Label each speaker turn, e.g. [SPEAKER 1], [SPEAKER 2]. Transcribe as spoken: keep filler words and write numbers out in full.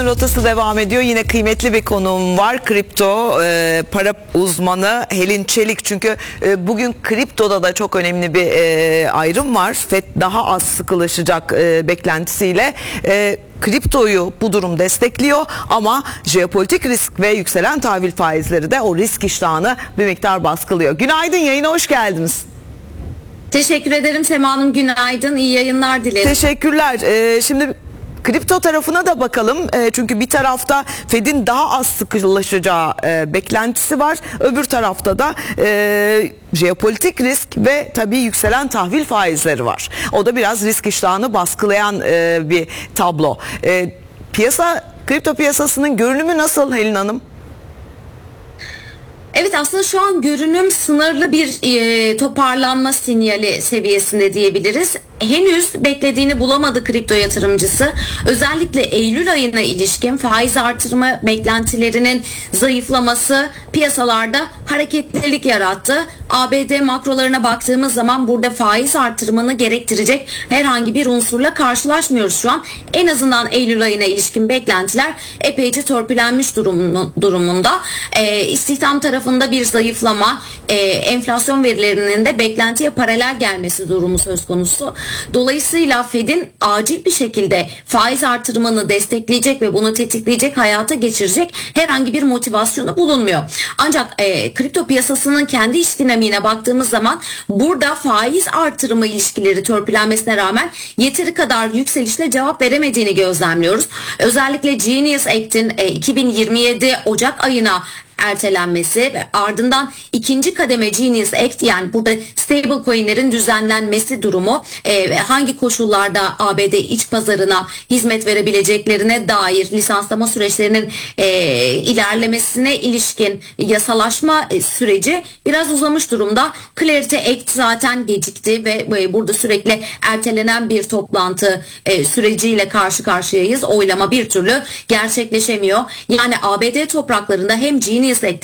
[SPEAKER 1] Rotası devam ediyor. Yine kıymetli bir konuğum var. Kripto e, para uzmanı Helin Çelik. Çünkü e, bugün kriptoda da çok önemli bir e, ayrım var. F E D daha az sıkılaşacak e, beklentisiyle. E, kriptoyu bu durum destekliyor ama jeopolitik risk ve yükselen tahvil faizleri de o risk iştahını bir miktar baskılıyor. Günaydın, yayına hoş geldiniz.
[SPEAKER 2] Teşekkür ederim Sema Hanım, günaydın, iyi yayınlar dilerim.
[SPEAKER 1] Teşekkürler. Ee, şimdi kripto tarafına da bakalım. E, çünkü bir tarafta F E D'in daha az sıkılaşacağı e, beklentisi var. Öbür tarafta da e, jeopolitik risk ve tabii yükselen tahvil faizleri var. O da biraz risk iştahını baskılayan e, bir tablo. E, piyasa, kripto piyasasının görünümü nasıl Helin Hanım?
[SPEAKER 2] Evet, aslında şu an görünüm sınırlı bir e, toparlanma sinyali seviyesinde diyebiliriz. Henüz beklediğini bulamadı kripto yatırımcısı. Özellikle Eylül ayına ilişkin faiz artırma beklentilerinin zayıflaması piyasalarda hareketlilik yarattı. A B D makrolarına baktığımız zaman burada faiz artırımını gerektirecek herhangi bir unsurla karşılaşmıyoruz şu an. En azından Eylül ayına ilişkin beklentiler epeyce törpülenmiş durumunda. E, istihdam tarafında bir zayıflama, e, enflasyon verilerinin de beklentiye paralel gelmesi durumu söz konusu. Dolayısıyla F E D'in acil bir şekilde faiz artırımını destekleyecek ve bunu tetikleyecek, hayata geçirecek herhangi bir motivasyonu bulunmuyor. Ancak e, kripto piyasasının kendi iç dinamiğine baktığımız zaman burada faiz artırımı ilişkileri törpülenmesine rağmen yeteri kadar yükselişle cevap veremediğini gözlemliyoruz. Özellikle Genius Act'in e, iki bin yirmi yedi Ocak ayına ertelenmesi ve ardından ikinci kademe Genius Act, yani burada stable coinlerin düzenlenmesi durumu e, hangi koşullarda A B D iç pazarına hizmet verebileceklerine dair lisanslama süreçlerinin e, ilerlemesine ilişkin yasalaşma e, süreci biraz uzamış durumda. Clarity Act zaten gecikti ve e, burada sürekli ertelenen bir toplantı e, süreciyle karşı karşıyayız. Oylama bir türlü gerçekleşemiyor. Yani A B D topraklarında hem Genius